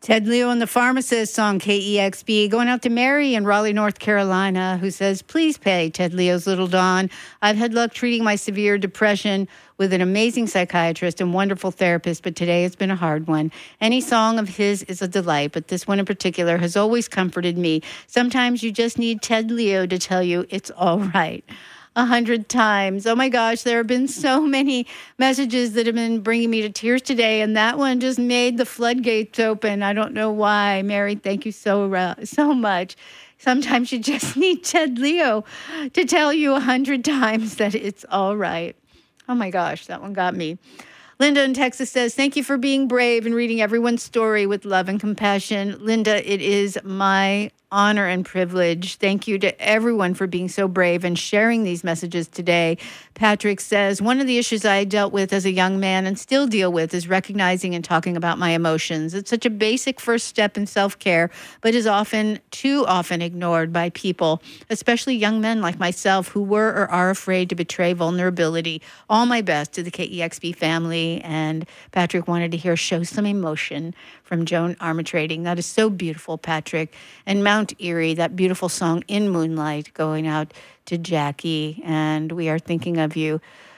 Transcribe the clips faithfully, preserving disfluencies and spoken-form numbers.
Ted Leo and the Pharmacist on K E X B. Going out to Mary in Raleigh, North Carolina, who says, please pay Ted Leo's Little Dawn. I've had luck treating my severe depression with an amazing psychiatrist and wonderful therapist, but today has been a hard one. Any song of his is a delight, but this one in particular has always comforted me. Sometimes you just need Ted Leo to tell you it's all right. A hundred times. Oh my gosh, there have been so many messages that have been bringing me to tears today, and that one just made the floodgates open. I don't know why. Mary, thank you so uh, so much. Sometimes you just need Ted Leo to tell you a hundred times that it's all right. Oh my gosh, that one got me. Linda in Texas says, thank you for being brave and reading everyone's story with love and compassion. Linda, it is my honor and privilege. Thank you to everyone for being so brave and sharing these messages today. Patrick says, one of the issues I dealt with as a young man and still deal with is recognizing and talking about my emotions. It's such a basic first step in self-care, but is often, too often ignored by people, especially young men like myself who were or are afraid to betray vulnerability. All my best to the K E X B family. And Patrick wanted to hear Show Some Emotion from Joan Armatrading. That is so beautiful, Patrick. And Mount Erie, that beautiful song In Moonlight, going out to Jackie. And we are thinking of you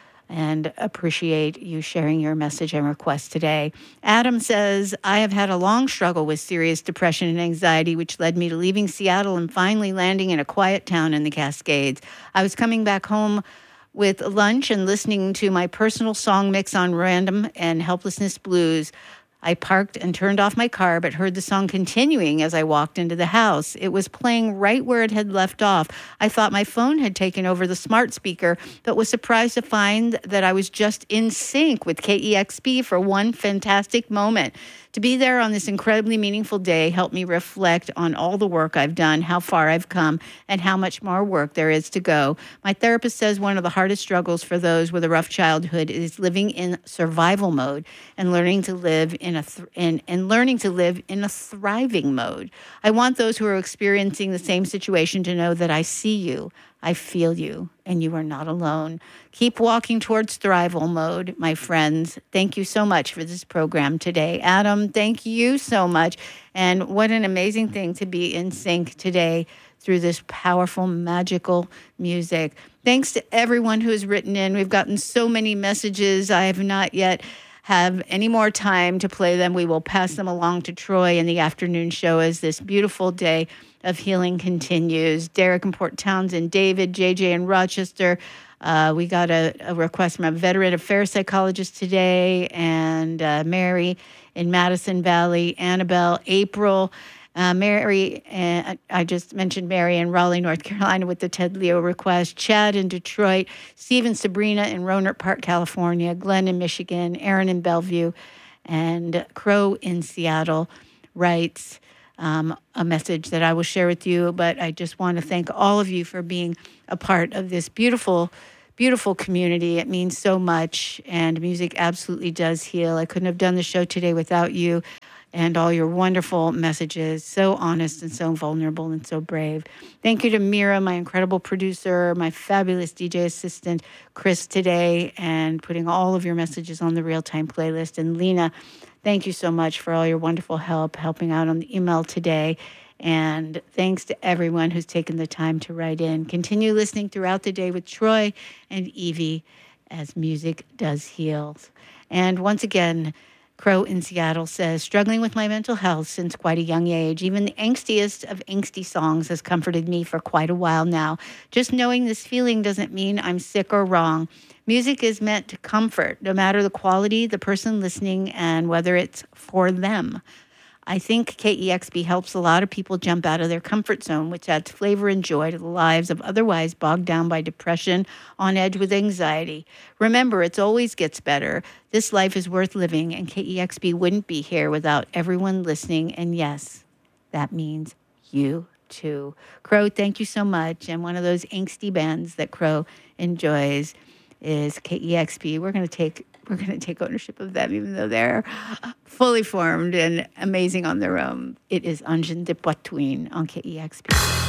and appreciate you sharing your message and request today. Adam says, I have had a long struggle with serious depression and anxiety, which led me to leaving Seattle and finally landing in a quiet town in the Cascades. I was coming back home with lunch and listening to my personal song mix on random and Helplessness Blues. I parked and turned off my car, but heard the song continuing as I walked into the house. It was playing right where it had left off. I thought my phone had taken over the smart speaker, but was surprised to find that I was just in sync with K E X B for one fantastic moment. To be there on this incredibly meaningful day helped me reflect on all the work I've done, how far I've come, and how much more work there is to go. My therapist says one of the hardest struggles for those with a rough childhood is living in survival mode and learning to live in a th- in, and learning to live in a thriving mode. I want those who are experiencing the same situation to know that I see you, I feel you, and you are not alone. Keep walking towards thrival mode, my friends. Thank you so much for this program today. Adam, thank you so much. And what an amazing thing to be in sync today through this powerful, magical music. Thanks to everyone who has written in. We've gotten so many messages. I have not yet have any more time to play them. We will pass them along to Troy in the afternoon show as this beautiful day of healing continues. Derek in Port Townsend, David, J J in Rochester. Uh, we got a, a request from a veteran affairs psychologist today, and uh, Mary in Madison Valley, Annabelle, April, uh, Mary, uh, I just mentioned Mary in Raleigh, North Carolina with the Ted Leo request, Chad in Detroit, Steve and Sabrina in Rohnert Park, California, Glenn in Michigan, Aaron in Bellevue, and Crow in Seattle writes um, a message that I will share with you, but I just want to thank all of you for being a part of this beautiful Beautiful community. It means so much, and music absolutely does heal. I couldn't have done the show today without you and all your wonderful messages. So honest and so vulnerable and so brave. Thank you to Mira, my incredible producer, my fabulous D J assistant, Chris, today, and putting all of your messages on the real-time playlist. And Lena, thank you so much for all your wonderful help, helping out on the email today. And thanks to everyone who's taken the time to write in. Continue listening throughout the day with Troy and Evie as music does heal. And once again, Crow in Seattle says, struggling with my mental health since quite a young age. Even the angstiest of angsty songs has comforted me for quite a while now. Just knowing this feeling doesn't mean I'm sick or wrong. Music is meant to comfort, no matter the quality, the person listening, and whether it's for them. I think K E X B helps a lot of people jump out of their comfort zone, which adds flavor and joy to the lives of otherwise bogged down by depression, on edge with anxiety. Remember, it always gets better. This life is worth living, and K E X B wouldn't be here without everyone listening. And yes, that means you too. Crow, thank you so much. And one of those angsty bands that Crow enjoys is K E X B. We're going to take We're going to take ownership of them, even though they're fully formed and amazing on their own. It is Anjan de Poitvin on K E X B.